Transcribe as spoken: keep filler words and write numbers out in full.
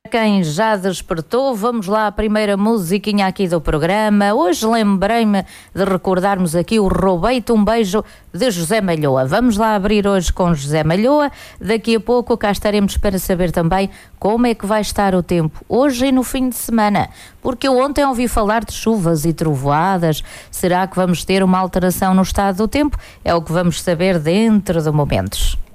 Quem já despertou, vamos lá à primeira musiquinha aqui do programa. Hoje lembrei-me de recordarmos aqui o Roubei-te um Beijo de José Malhoa. Vamos lá abrir hoje com José Malhoa. Daqui a pouco cá estaremos para saber também como é que vai estar o tempo hoje e no fim de semana. Porque eu ontem ouvi falar de chuvas e trovoadas. Será que vamos ter uma alteração no estado do tempo? É o que vamos saber dentro de momentos.